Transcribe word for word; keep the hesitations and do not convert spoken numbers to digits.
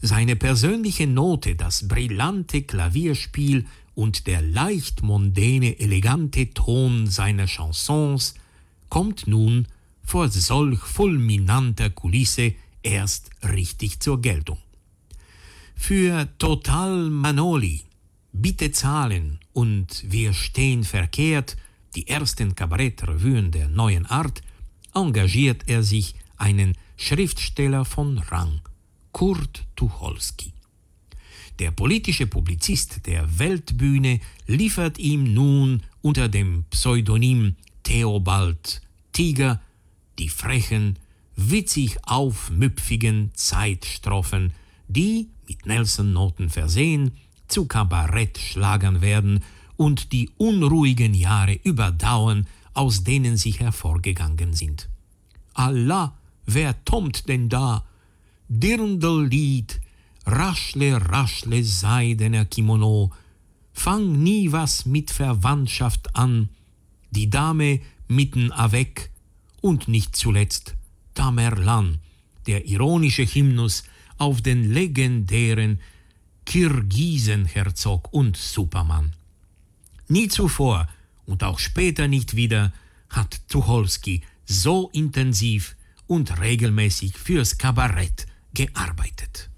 Seine persönliche Note, das brillante Klavierspiel und der leicht mondäne, elegante Ton seiner Chansons kommt nun vor solch fulminanter Kulisse erst richtig zur Geltung. Für Total Manoli, Bitte zahlen und Wir stehen verkehrt, die ersten Kabarettrevuen der neuen Art, engagiert er sich einen Schriftsteller von Rang, Kurt Tucholsky. Der politische Publizist der Weltbühne liefert ihm nun unter dem Pseudonym Theobald Tiger die frechen, witzig aufmüpfigen Zeitstrophen, die, mit Nelson-Noten versehen, zu Kabarettschlagern werden und die unruhigen Jahre überdauern, aus denen sie hervorgegangen sind. Allah, wer tommt denn da? Dirndl-Lied, raschle, raschle seidener Kimono, fang nie was mit Verwandtschaft an, die Dame mitten avec und nicht zuletzt Tamerlan, der ironische Hymnus auf den legendären Kirgisenherzog und Superman. Nie zuvor und auch später nicht wieder hat Tucholsky so intensiv und regelmäßig fürs Kabarett gearbeitet.